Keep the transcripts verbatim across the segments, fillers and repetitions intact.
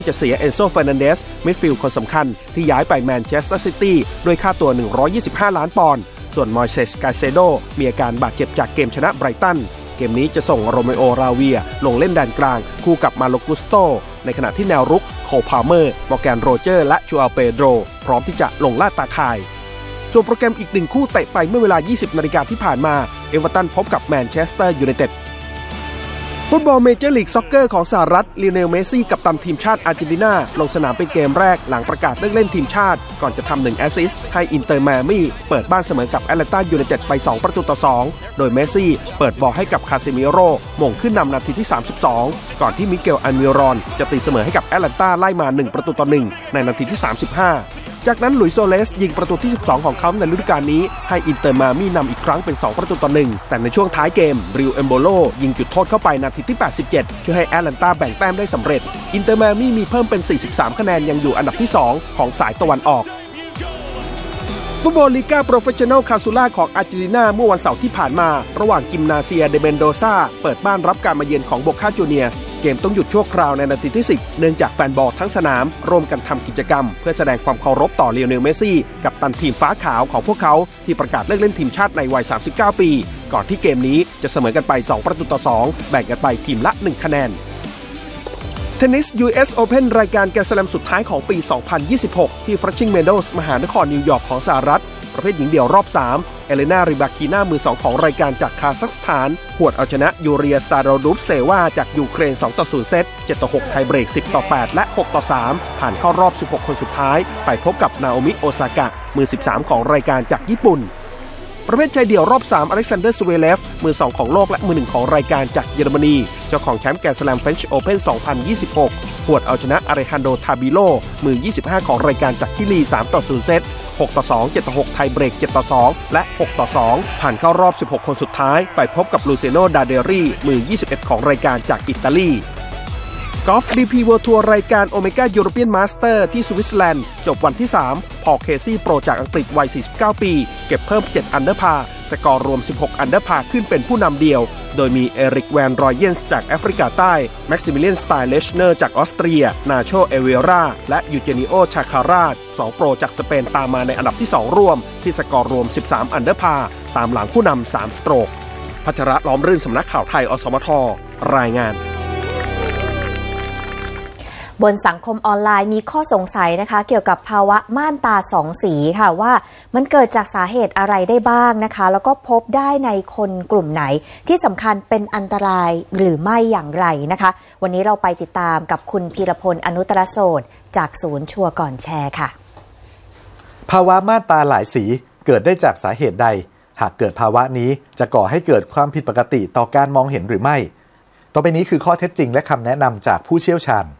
จะเสียเอนโซ เฟอร์นันเดสมิดฟิลด์คนสำคัญที่ย้ายไปแมนเชสเตอร์ซิตี้ด้วยค่าตัวหนึ่งร้อยยี่สิบห้าล้านปอนด์ส่วนมอยเซส กาเซโดมีอาการบาดเจ็บจากเกมชนะไบรตันเกมนี้จะส่งโรเมโอ ราเวียลงเล่นแดนกลางคู่กับมาโลกุสโตในขณะที่แนวรุกโคล พาลเมอร์มอร์แกน โรเจอร์และจูอัล เปโดรพร้อมที่จะลงลาดตาข่ายส่วนโปรแกรมอีกหนึ่งคู่เตะไปเมื่อเวลา ยี่สิบนาฬิกาที่ผ่านมาเอเวอร์ตันพบกับแมนเชสเตอร์ยูไนเต็ดฟุตบอลเมเจอร์ลีกซ็อกเกอร์ของสหรัฐลิโอเนล เมสซี่กัปตันทีมชาติอาร์เจนตินาลงสนามเป็นเกมแรกหลังประกาศเลิกเล่นทีมชาติก่อนจะทำหนึ่งแอสซิสต์ให้อินเตอร์ไมอามี่เปิดบ้านเสมอกับแอตแลนตายูไนเต็ดไปสองประตูต่อสองโดยเมสซี่เปิดบอลให้กับคาเซมิโร่หม่งขึ้นนำนาทีที่สามสิบสองก่อนที่มิเกล อัลมิรอนจะตีเสมอให้กับแอตแลนตาไล่มาหนึ่งประตูต่อหนึ่งในนาทีที่สามสิบห้าจากนั้นหลุยส์ โซเลสยิงประตูที่สิบสองของเขาในฤดูกาลนี้ให้อินเตอร์ไมอามี่นำอีกครั้งเป็นสองประตูต่อหนึ่งแต่ในช่วงท้ายเกมริว เอมโบโลยิงจุดโทษเข้าไปนาทีที่แปดสิบเจ็ดช่วยให้แอตแลนตาแบ่งแต้มได้สำเร็จอินเตอร์ไมอามี่มีเพิ่มเป็นสี่สิบสามคะแนนยังอยู่อันดับที่สองของสายตะวันออกฟุตบอลลีกาโปรเฟชชั่นอลคาซูล่าของอาร์เจนตินาเมื่อวันเสาร์ที่ผ่านมาระหว่างกิมนาเซียเดเมนโดซาเปิดบ้านรับการมาเยือนของโบคาจูเนียร์สเกมต้องหยุดชั่วคราวในนาทีที่สิบเนื่องจากแฟนบอลทั้งสนามร่วมกันทำกิจกรรมเพื่อแสดงความเคารพต่อลิโอเนล เมสซี่กับตันทีมฟ้าขาวของพวกเขาที่ประกาศเลิกเล่นทีมชาติในวัยสามสิบเก้าปีก่อนที่เกมนี้จะเสมอกันไปสองประตูต่อสองแบ่งกันไปทีมละหนึ่งคะแนนเทนนิส ยู เอส Open รายการแกรนด์สแลมสุดท้ายของปี สองพันยี่สิบหก ที่ Flushing Meadows มหานครนิวยอร์กของสหรัฐประเภทหญิงเดี่ยวรอบสามเอเลนา ริบาคีน่ามือสองของรายการจากคาซัคสถานหวดเอาชนะยูเรีย สตาโรดูฟเซวาจากยูเครนสองต่อศูนย์เซตเจ็ดต่อหกไทเบรกสิบต่อแปดและหกต่อสามผ่านเข้ารอบสิบหกคนสุดท้ายไปพบกับนาโอมิ โอซากะมือสิบสามของรายการจากญี่ปุ่นประเภทชายเดี่ยวรอบสามอเล็กซานเดอร์ สเวเลฟมือสองของโลกและมือหนึ่งของรายการจากเยอรมนีเจ้าของแชมป์แกรนด์สแลมเฟรนช์โอเพ่นสองพันยี่สิบหกหวดเอาชนะอาเรฮันโด ทาบิโลมือยี่สิบห้าของรายการจากชิลีสามต่อศูนย์เซตหกต่อสอง เจ็ดต่อหกไทเบรกเจ็ดต่อสองและหกต่อสองผ่านเข้ารอบสิบหกคนสุดท้ายไปพบกับลูเซโน ดาเดรีมือยี่สิบเอ็ดของรายการจากอิตาลีกอล์ฟ ดี พี World Tour รายการโอเมก้ายูโรเปียนมาสเตอร์ที่สวิตเซอร์แลนด์จบวันที่สามพอล เคซี่โปรจากอังกฤษวัยสี่สิบเก้าปีเก็บเพิ่มเจ็ดอันเดอร์พาร์สกอร์รวมสิบหกอันเดอร์พาร์ขึ้นเป็นผู้นำเดียวโดยมีเอริก แวนรอยเยนส์จากแอฟริกาใต้แม็กซิมิเลียน สไตเลชเนอร์จากออสเตรียนาโช เอเวราและยูเจนิโอ ชาคาราสองโปรจากสเปนตามมาในอันดับที่สองร่วมที่สกอร์รวมสิบสามอันเดอร์พาร์ตามหลังผู้นำสามสโตรกพัชระล้อมรื่นสำนักข่าวไทยอสมทรายงานบนสังคมออนไลน์มีข้อสงสัยนะคะเกี่ยวกับภาวะม่านตาสองสีค่ะว่ามันเกิดจากสาเหตุอะไรได้บ้างนะคะแล้วก็พบได้ในคนกลุ่มไหนที่สำคัญเป็นอันตรายหรือไม่อย่างไรนะคะวันนี้เราไปติดตามกับคุณพีรพลอนุตตรโสดจากศูนย์ชัวร์ก่อนแชร์ค่ะภาวะม่านตาหลายสีเกิดได้จากสาเหตุใดหากเกิดภาวะนี้จะก่อให้เกิดความผิดปกติต่อการมองเห็นหรือไม่ต่อไปนี้คือข้อเท็จจริงและคำแนะนำจากผู้เชี่ยวชาญ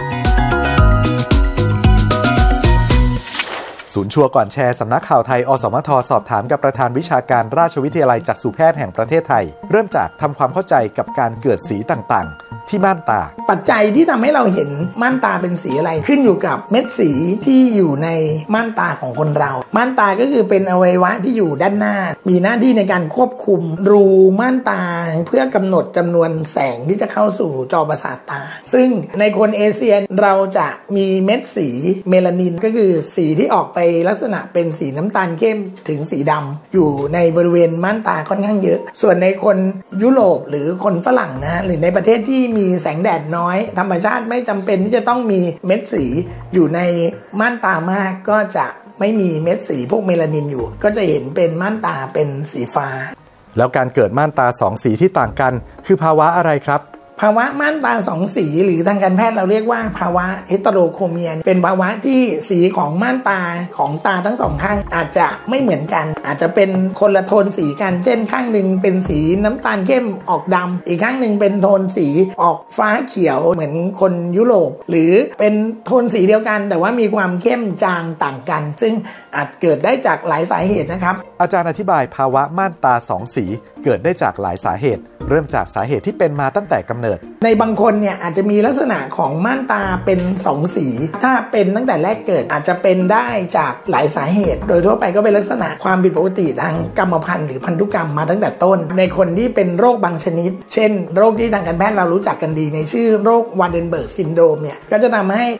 ศูนย์ชัวร์ก่อนแชร์สำนักข่าวไทยอสมทสอบถามกับประธานวิชาการราชวิทยาลัยจักษุแพทย์แห่งประเทศไทยเริ่มจากทำความเข้าใจกับการเกิดสีต่างๆที่ม่านตาปัจจัยที่ทำให้เราเห็นม่านตาเป็นสีอะไรขึ้นอยู่กับเม็ดสีที่อยู่ในม่านตาของคนเราม่านตาก็คือเป็นอวัยวะที่อยู่ด้านหน้ามีหน้าที่ในการควบคุมรูม่านตาเพื่อกำหนดจำนวนแสงที่จะเข้าสู่จอประสาทตาซึ่งในคนเอเชียเราจะมีเม็ดสีเมลานินก็คือสีที่ออกไปลักษณะเป็นสีน้ำตาลเข้มถึงสีดำอยู่ในบริเวณม่านตาค่อนข้างเยอะส่วนในคนยุโรปหรือคนฝรั่งนะหรือในประเทศที่มีแสงแดดน้อยธรรมชาติไม่จำเป็นที่จะต้องมีเม็ดสีอยู่ในม่านตามากก็จะไม่มีเม็ดสีพวกเมลานินอยู่ก็จะเห็นเป็นม่านตาเป็นสีฟ้าแล้วการเกิดม่านตาสองสีที่ต่างกันคือภาวะอะไรครับภาวะม่านตาสองสีหรือทางการแพทย์เราเรียกว่าภาวะเฮตโรโครเมียเป็นภาวะที่สีของม่านตาของตาทั้งสองข้างอาจจะไม่เหมือนกันอาจจะเป็นคนละโทนสีกันเช่นข้างหนึ่งเป็นสีน้ำตาลเข้มออกดำอีกข้างหนึ่งเป็นโทนสีออกฟ้าเขียวเหมือนคนยุโรปหรือเป็นโทนสีเดียวกันแต่ว่ามีความเข้มจางต่างกันซึ่งอาจเกิดได้จากหลายสาเหตุนะครับอาจารย์อธิบายภาวะม่านตาสองสีเกิดได้จากหลายสาเหตุเริ่มจากสาเหตุที่เป็นมาตั้งแต่กำเนิดในบางคนเนี่ยอาจจะมีลักษณะของม่านตาเป็นสองสีถ้าเป็นตั้งแต่แรกเกิดอาจจะเป็นได้จากหลายสาเหตุโดยทั่วไปก็เป็นลักษณะความผิดปกติทางกรรมพันธุ์หรือพันธุกรรมมาตั้งแต่ต้นในคนที่เป็นโรคบางชนิดเช่นโรคที่ทางการแพทย์เรารู้จักกันดีในชื่อโรควาเดนเบิร์กซินโดรมเนี่ยก็จะทำให้